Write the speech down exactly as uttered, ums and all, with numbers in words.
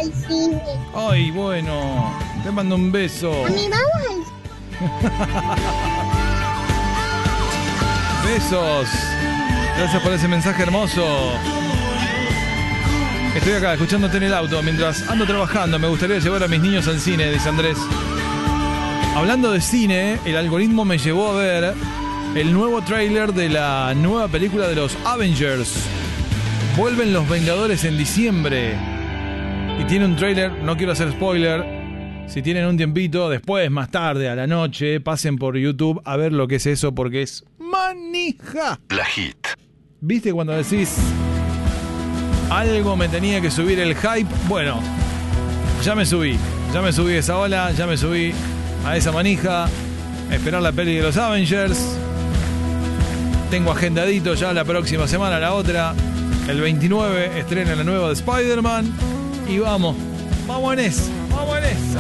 al cine. Ay, bueno, te mando un beso. Mami, vamos al Besos. Gracias por ese mensaje hermoso. Estoy acá escuchándote en el auto mientras ando trabajando. Me gustaría llevar a mis niños al cine, dice Andrés. Hablando de cine, el algoritmo me llevó a ver el nuevo tráiler de la nueva película de los Avengers. Vuelven los Vengadores en diciembre. Y tiene un tráiler, no quiero hacer spoiler. Si tienen un tiempito, después, más tarde, a la noche, pasen por YouTube a ver lo que es eso, porque es manija. La Hit. ¿Viste cuando decís algo me tenía que subir el hype? Bueno, ya me subí. Ya me subí a esa ola, ya me subí a esa manija. A esperar la peli de los Avengers. Tengo agendadito ya la próxima semana, la otra. El veintinueve estrena la nueva de Spider-Man. Y vamos, vamos en eso, vamos en eso.